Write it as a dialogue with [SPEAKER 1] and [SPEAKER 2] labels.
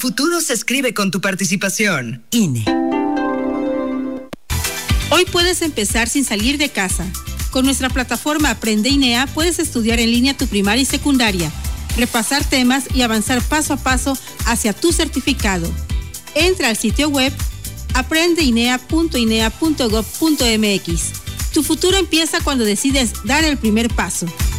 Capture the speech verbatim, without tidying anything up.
[SPEAKER 1] futuro se escribe con tu participación. I N E.
[SPEAKER 2] Hoy puedes empezar sin salir de casa. Con nuestra plataforma Aprende I N E A puedes estudiar en línea tu primaria y secundaria, repasar temas y avanzar paso a paso hacia tu certificado. Entra al sitio web aprende I N E A punto I N E A punto gov punto M X. Tu futuro empieza cuando decides dar el primer paso.